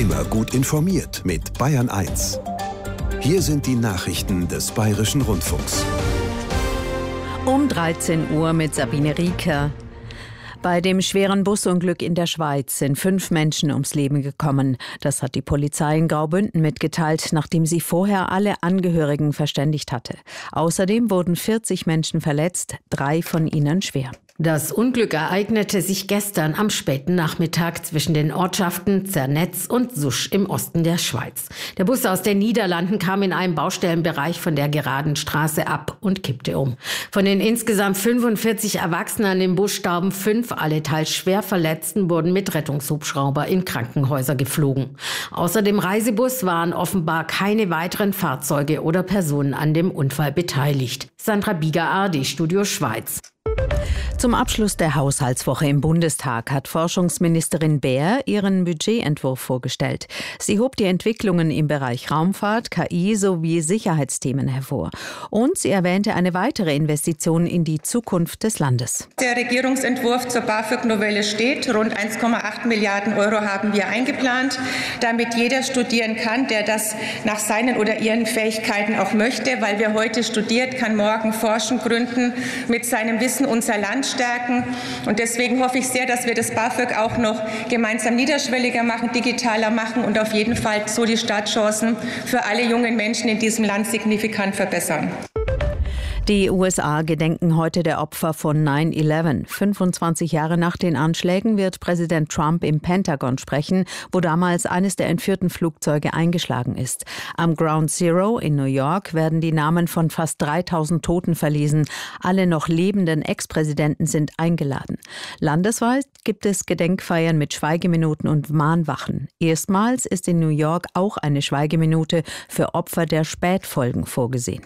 Immer gut informiert mit Bayern 1. Hier sind die Nachrichten des Bayerischen Rundfunks. Um 13 Uhr mit Sabine Rieker. Bei dem schweren Busunglück in der Schweiz sind 5 Menschen ums Leben gekommen. Das hat die Polizei in Graubünden mitgeteilt, nachdem sie vorher alle Angehörigen verständigt hatte. Außerdem wurden 40 Menschen verletzt, 3 von ihnen schwer. Das Unglück ereignete sich gestern am späten Nachmittag zwischen den Ortschaften Zernetz und Susch im Osten der Schweiz. Der Bus aus den Niederlanden kam in einem Baustellenbereich von der geraden Straße ab und kippte um. Von den insgesamt 45 Erwachsenen im Bus starben 5, alle teils schwer Verletzten wurden mit Rettungshubschrauber in Krankenhäuser geflogen. Außer dem Reisebus waren offenbar keine weiteren Fahrzeuge oder Personen an dem Unfall beteiligt. Sandra Bieger, ARD Studio Schweiz. Zum Abschluss der Haushaltswoche im Bundestag hat Forschungsministerin Baer ihren Budgetentwurf vorgestellt. Sie hob die Entwicklungen im Bereich Raumfahrt, KI sowie Sicherheitsthemen hervor. Und sie erwähnte eine weitere Investition in die Zukunft des Landes. Der Regierungsentwurf zur BAföG-Novelle steht. Rund 1,8 Milliarden Euro haben wir eingeplant, damit jeder studieren kann, der das nach seinen oder ihren Fähigkeiten auch möchte. Weil wer heute studiert, kann morgen forschen, gründen, mit seinem Wissen unser Land stärken. Und deswegen hoffe ich sehr, dass wir das BAföG auch noch gemeinsam niederschwelliger machen, digitaler machen und auf jeden Fall so die Startchancen für alle jungen Menschen in diesem Land signifikant verbessern. Die USA gedenken heute der Opfer von 9/11. 25 Jahre nach den Anschlägen wird Präsident Trump im Pentagon sprechen, wo damals eines der entführten Flugzeuge eingeschlagen ist. Am Ground Zero in New York werden die Namen von fast 3000 Toten verlesen. Alle noch lebenden Ex-Präsidenten sind eingeladen. Landesweit gibt es Gedenkfeiern mit Schweigeminuten und Mahnwachen. Erstmals ist in New York auch eine Schweigeminute für Opfer der Spätfolgen vorgesehen.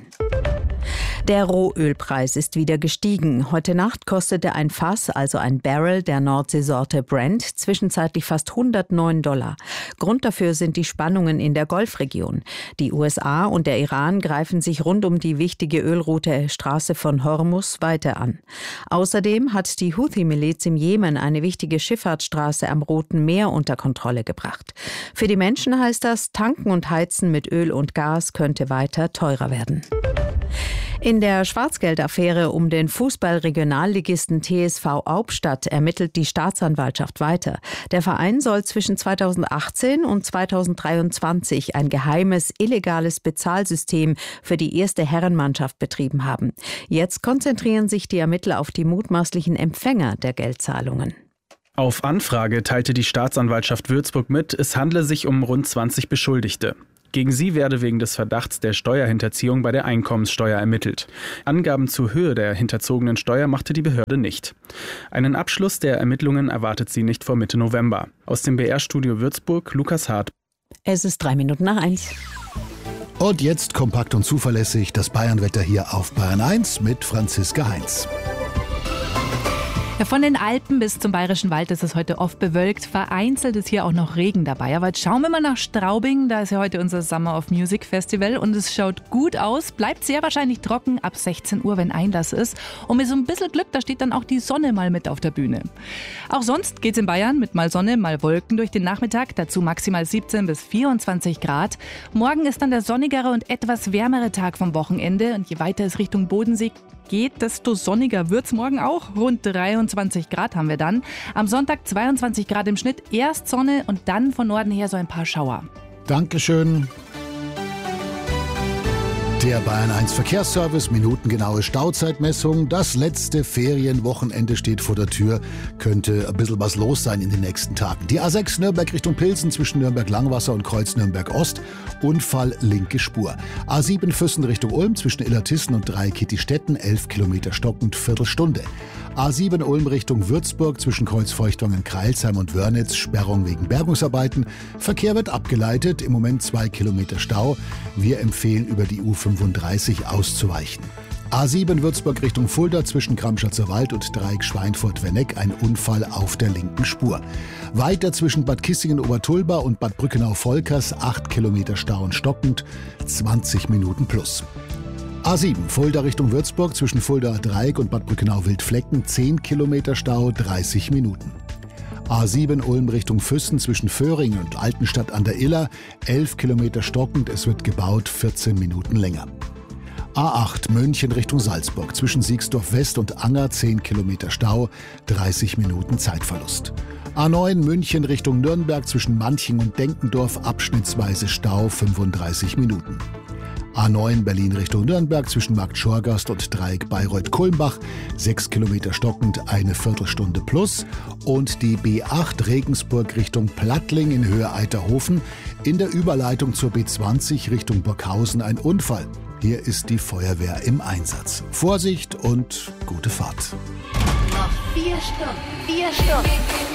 Der Rohölpreis ist wieder gestiegen. Heute Nacht kostete ein Fass, also ein Barrel der Nordseesorte Brent, zwischenzeitlich fast $109. Grund dafür sind die Spannungen in der Golfregion. Die USA und der Iran greifen sich rund um die wichtige Ölroute Straße von Hormuz weiter an. Außerdem hat die Houthi-Miliz im Jemen eine wichtige Schifffahrtsstraße am Roten Meer unter Kontrolle gebracht. Für die Menschen heißt das, Tanken und Heizen mit Öl und Gas könnte weiter teurer werden. In der Schwarzgeldaffäre um den Fußball-Regionalligisten TSV Hauptstadt ermittelt die Staatsanwaltschaft weiter. Der Verein soll zwischen 2018 und 2023 ein geheimes, illegales Bezahlsystem für die erste Herrenmannschaft betrieben haben. Jetzt konzentrieren sich die Ermittler auf die mutmaßlichen Empfänger der Geldzahlungen. Auf Anfrage teilte die Staatsanwaltschaft Würzburg mit, es handle sich um rund 20 Beschuldigte. Gegen sie werde wegen des Verdachts der Steuerhinterziehung bei der Einkommenssteuer ermittelt. Angaben zur Höhe der hinterzogenen Steuer machte die Behörde nicht. Einen Abschluss der Ermittlungen erwartet sie nicht vor Mitte November. Aus dem BR-Studio Würzburg, Lukas Hart. Es ist 1:03. Und jetzt kompakt und zuverlässig das Bayernwetter hier auf Bayern 1 mit Franziska Heinz. Ja, von den Alpen bis zum Bayerischen Wald ist es heute oft bewölkt. Vereinzelt ist hier auch noch Regen dabei. Aber jetzt schauen wir mal nach Straubing. Da ist ja heute unser Summer of Music Festival und es schaut gut aus. Bleibt sehr wahrscheinlich trocken ab 16 Uhr, wenn Einlass ist. Und mit so ein bisschen Glück, da steht dann auch die Sonne mal mit auf der Bühne. Auch sonst geht's in Bayern mit mal Sonne, mal Wolken durch den Nachmittag. Dazu maximal 17 bis 24 Grad. Morgen ist dann der sonnigere und etwas wärmere Tag vom Wochenende. Und je weiter es Richtung Bodensee geht, desto sonniger wird's morgen auch. Rund 23 Grad haben wir dann. Am Sonntag 22 Grad im Schnitt. Erst Sonne und dann von Norden her so ein paar Schauer. Dankeschön. Der Bayern 1 Verkehrsservice, minutengenaue Stauzeitmessung. Das letzte Ferienwochenende steht vor der Tür. Könnte ein bisschen was los sein in den nächsten Tagen. Die A6 Nürnberg Richtung Pilsen zwischen Nürnberg-Langwasser und Kreuz Nürnberg-Ost. Unfall linke Spur. A7 Füssen Richtung Ulm zwischen Illertissen und Dreikitti-Stetten. 11 Kilometer stockend, Viertelstunde. A7 Ulm Richtung Würzburg zwischen Kreuz Feuchtwangen, Kreilsheim und Wörnitz. Sperrung wegen Bergungsarbeiten. Verkehr wird abgeleitet. Im Moment 2 Kilometer Stau. Wir empfehlen über die U35 auszuweichen. A7 Würzburg Richtung Fulda zwischen Kramschatzer Wald und Dreieck Schweinfurt-Werneck ein Unfall auf der linken Spur. Weiter zwischen Bad Kissingen-Obertulba und Bad Brückenau-Volkers 8 Kilometer Stau und stockend, 20 Minuten plus. A7 Fulda Richtung Würzburg zwischen Fulda Dreieck und Bad Brückenau-Wildflecken 10 Kilometer Stau, 30 Minuten. A7 Ulm Richtung Füssen zwischen Föhring und Altenstadt an der Iller, 11 Kilometer stockend, es wird gebaut, 14 Minuten länger. A8 München Richtung Salzburg zwischen Siegsdorf West und Anger, 10 Kilometer Stau, 30 Minuten Zeitverlust. A9 München Richtung Nürnberg zwischen Manching und Denkendorf, abschnittsweise Stau, 35 Minuten. A9 Berlin Richtung Nürnberg zwischen Markt Schorgast und Dreieck Bayreuth-Kulmbach, 6 Kilometer stockend, eine Viertelstunde plus. Und die B8 Regensburg Richtung Plattling in Höhe Eiterhofen, in der Überleitung zur B20 Richtung Burghausen ein Unfall. Hier ist die Feuerwehr im Einsatz. Vorsicht und gute Fahrt. Noch 4 Stunden. 4 Stunden.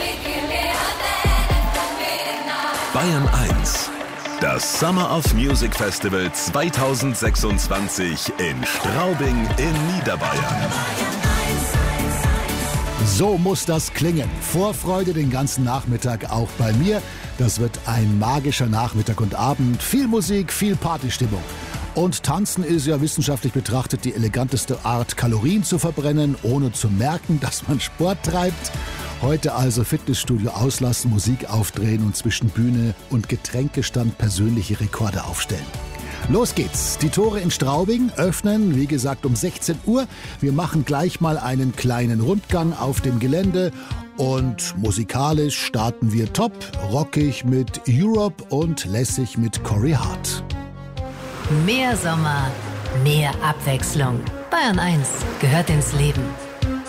Bayern 1. Das Summer of Music Festival 2026 in Straubing in Niederbayern. So muss das klingen. Vorfreude den ganzen Nachmittag auch bei mir. Das wird ein magischer Nachmittag und Abend. Viel Musik, viel Partystimmung. Und Tanzen ist ja wissenschaftlich betrachtet die eleganteste Art, Kalorien zu verbrennen, ohne zu merken, dass man Sport treibt. Heute also Fitnessstudio auslassen, Musik aufdrehen und zwischen Bühne und Getränkestand persönliche Rekorde aufstellen. Los geht's. Die Tore in Straubing öffnen, wie gesagt, um 16 Uhr. Wir machen gleich mal einen kleinen Rundgang auf dem Gelände. Und musikalisch starten wir top, rockig mit Europe und lässig mit Corey Hart. Mehr Sommer, mehr Abwechslung. Bayern 1 gehört ins Leben.